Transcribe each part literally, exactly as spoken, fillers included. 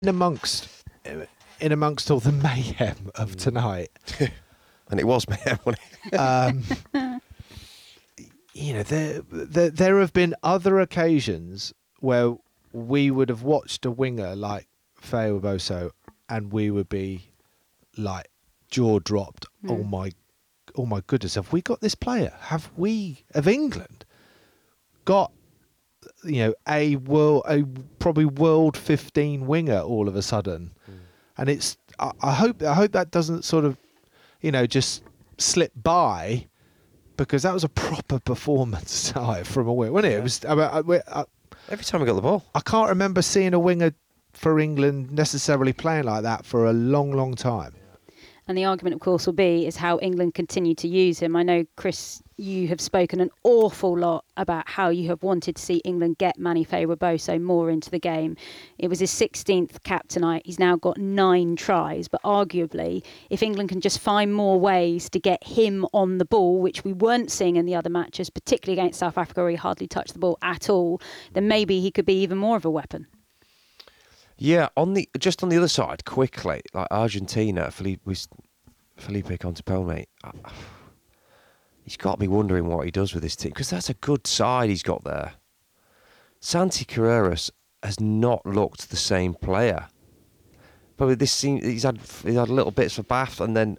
in amongst in amongst all the mayhem of tonight, and it was mayhem, wasn't it? um, you know, there, there there have been other occasions where we would have watched a winger like Feo Boso, and we would be like jaw dropped. Mm. Oh my, oh my goodness! Have we got this player? Have we of England got? You know, a world, a probably world fifteen winger all of a sudden, mm. and it's. I, I hope, I hope that doesn't sort of, you know, just slip by, because that was a proper performance from a winger, wasn't it? Yeah. It was. I, I, I, Every time we got the ball, I can't remember seeing a winger for England necessarily playing like that for a long, long time. And the argument, of course, will be is how England continue to use him. I know, Chris, you have spoken an awful lot about how you have wanted to see England get Manny Feo more into the game. It was his sixteenth cap tonight. He's now got nine tries. But arguably, if England can just find more ways to get him on the ball, which we weren't seeing in the other matches, particularly against South Africa, where he hardly touched the ball at all, then maybe he could be even more of a weapon. Yeah, on the just on the other side, quickly, like Argentina, Felipe, Felipe Conte, he's got me wondering what he does with this team, because that's a good side he's got there. Santi Carreras has not looked the same player. Probably this seems he's had he's had little bits for Bath, and then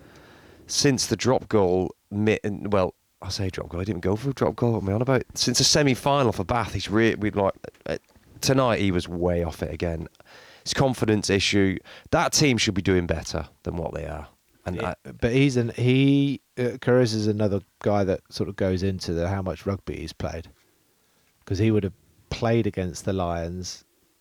since the drop goal, well, I say drop goal, he didn't go for a drop goal. What am I on about? Since the semi-final for Bath, he's really we'd like. Uh, Tonight he was way off it again. His confidence issue. That team should be doing better than what they are. And yeah, I, but he's an he. Uh, Carreras is another guy that sort of goes into the how much rugby he's played, because he would have played against the Lions.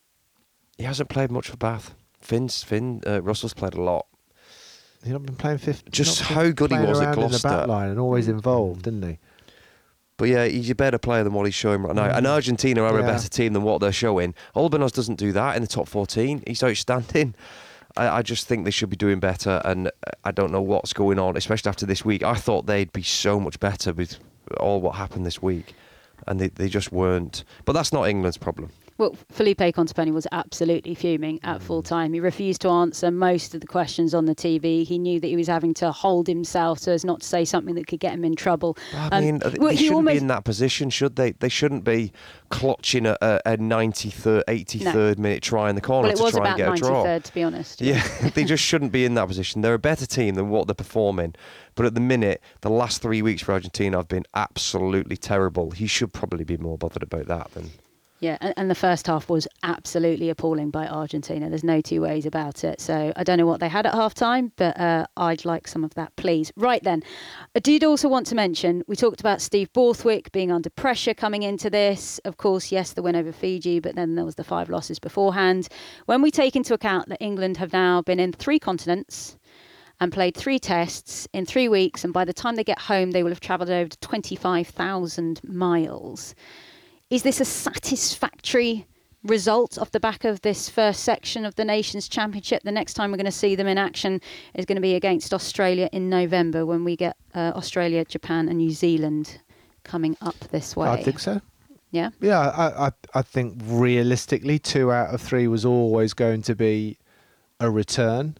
He hasn't played much for Bath. Finn's Finn uh, Russell's played a lot. He's not been playing fifth. Just how good he was at Gloucester. In the back line and always involved, didn't he? But yeah, he's a better player than what he's showing right now. Mm. And Argentina are yeah. a better team than what they're showing. Albanos doesn't do that in the top fourteen. He's outstanding. I, I just think they should be doing better, and I don't know what's going on, especially after this week. I thought they'd be so much better with all what happened this week, and they, they just weren't. But that's not England's problem. Well, Felipe Conte was absolutely fuming at full time. He refused to answer most of the questions on the T V. He knew that he was having to hold himself so as not to say something that could get him in trouble. I mean, um, well, they shouldn't almost... be in that position, should they? They shouldn't be clutching a, a ninety-third, eighty-third no. minute try in the corner well, to try and get a draw. It was about ninety-third, to be honest. Yeah, they just shouldn't be in that position. They're a better team than what they're performing. But at the minute, the last three weeks for Argentina have been absolutely terrible. He should probably be more bothered about that than... Yeah, and, and the first half was absolutely appalling by Argentina. There's no two ways about it. So I don't know what they had at half time, but uh, I'd like some of that, please. Right then, I did also want to mention, we talked about Steve Borthwick being under pressure coming into this. Of course, yes, the win over Fiji, but then there was the five losses beforehand. When we take into account that England have now been in three continents and played three tests in three weeks, and by the time they get home, they will have travelled over twenty-five thousand miles. Is this a satisfactory result off the back of this first section of the Nations Championship? The next time we're going to see them in action is going to be against Australia in November, when we get uh, Australia, Japan and New Zealand coming up this way. I think so. Yeah? Yeah, I, I, I think realistically two out of three was always going to be a return.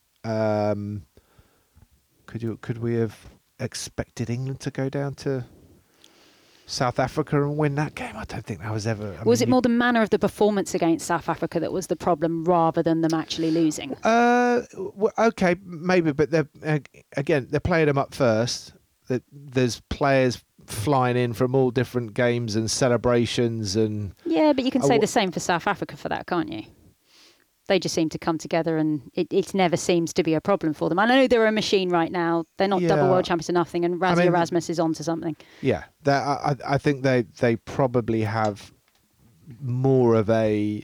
Um, could you could we have expected England to go down to South Africa and win that game? I don't think that was ever... I was mean, it more the manner of the performance against South Africa that was the problem rather than them actually losing? Uh, well, okay, maybe, but they're, uh, again, they're playing them up first. There's players flying in from all different games and celebrations and... Yeah, but you can say uh, the same for South Africa for that, can't you? They just seem to come together, and it, it never seems to be a problem for them. I know they're a machine right now. They're not yeah. double world champions or nothing, and Rassie I mean, Erasmus is onto something. Yeah, I, I think they, they probably have more of a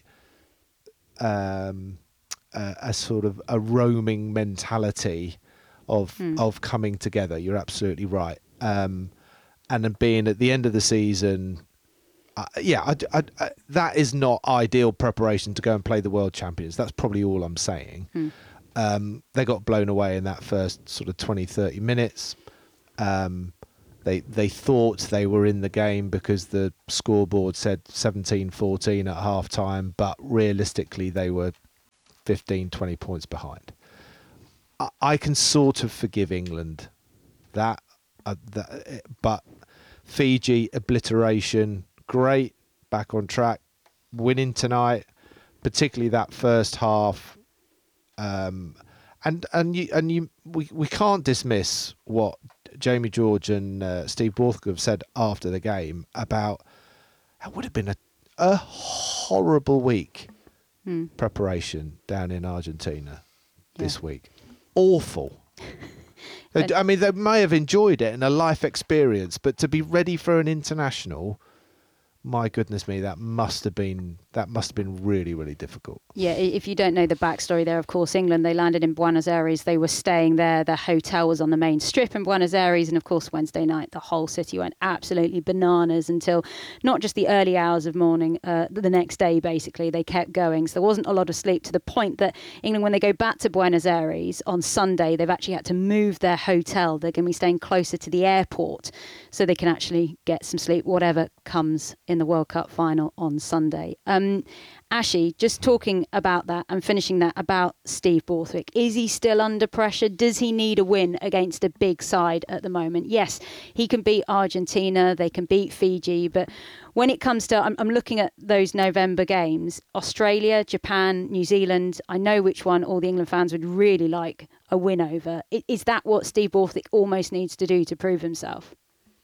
um, a, a sort of a roaming mentality of hmm. of coming together. You're absolutely right. Um, and then being at the end of the season... Uh, yeah, I, I, I, that is not ideal preparation to go and play the world champions. That's probably all I'm saying. Hmm. Um, they got blown away in that first sort of twenty, thirty minutes. Um, they they thought they were in the game because the scoreboard said seventeen fourteen at half time, but realistically they were fifteen, twenty points behind. I, I can sort of forgive England that, uh, that, but Fiji, obliteration, great, back on track, winning tonight, particularly that first half. Um, and and you and you we, we can't dismiss what Jamie George and uh, Steve Borthwick have said after the game about it would have been a a horrible week Hmm. preparation down in Argentina this Yeah. week. Awful. They- But- I mean, they may have enjoyed it and a life experience, but to be ready for an international, my goodness me, that must have been that must have been really, really difficult. Yeah, i- if you don't know the backstory there, of course, England, they landed in Buenos Aires. They were staying there. Their hotel was on the main strip in Buenos Aires. And of course, Wednesday night, the whole city went absolutely bananas until not just the early hours of morning, uh, the next day, basically. They kept going. So there wasn't a lot of sleep to the point that England, when they go back to Buenos Aires on Sunday, they've actually had to move their hotel. They're going to be staying closer to the airport so they can actually get some sleep, whatever comes in the World Cup final on Sunday. Um, Ashi, just talking about that and finishing that about Steve Borthwick. Is he still under pressure? Does he need a win against a big side at the moment? Yes, he can beat Argentina, they can beat Fiji, but when it comes to, I'm, I'm looking at those November games, Australia, Japan, New Zealand, I know which one all the England fans would really like a win over. I- Is that what Steve Borthwick almost needs to do to prove himself?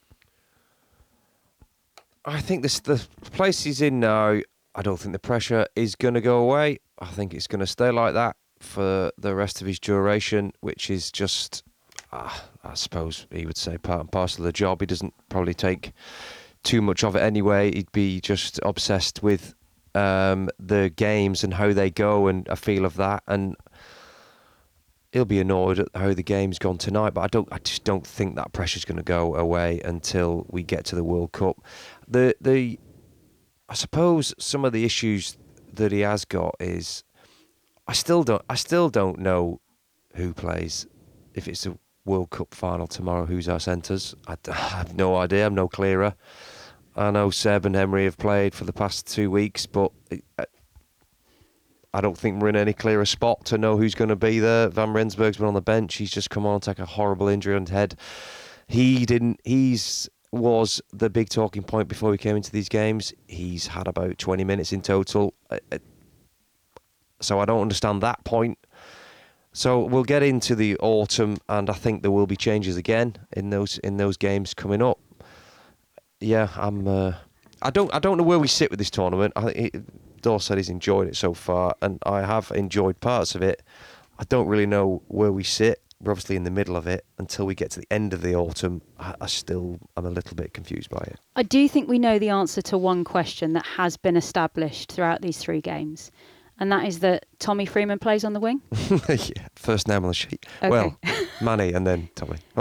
I think this the place he's in now, I don't think the pressure is going to go away. I think it's going to stay like that for the rest of his duration, which is just, uh, I suppose he would say, part and parcel of the job. He doesn't probably take too much of it anyway. He'd be just obsessed with um, the games and how they go and a feel of that. And he'll be annoyed at how the game's gone tonight, but I don't. I just don't think that pressure's going to go away until we get to the World Cup. The the, I suppose some of the issues that he has got is, I still don't. I still don't know who plays if it's a World Cup final tomorrow. Who's our centres? I, d- I have no idea. I'm no clearer. I know Seb and Emery have played for the past two weeks, but it, I don't think we're in any clearer spot to know who's going to be there. Van Rensburg's been on the bench. He's just come on and take a horrible injury on his head. He didn't. He's was the big talking point before we came into these games. He's had about twenty minutes in total. Uh, uh, So I don't understand that point. So we'll get into the autumn, and I think there will be changes again in those in those games coming up. Yeah, I'm. Uh, I don't. I don't know where we sit with this tournament. I think it, Dawes said he's enjoyed it so far, and I have enjoyed parts of it. I don't really know where we sit. We're obviously in the middle of it. Until we get to the end of the autumn, I, I still am a little bit confused by it. I do think we know the answer to one question that has been established throughout these three games, and that is that Tommy Freeman plays on the wing. Yeah, first name on the sheet. Okay. Well, Manny and then Tommy.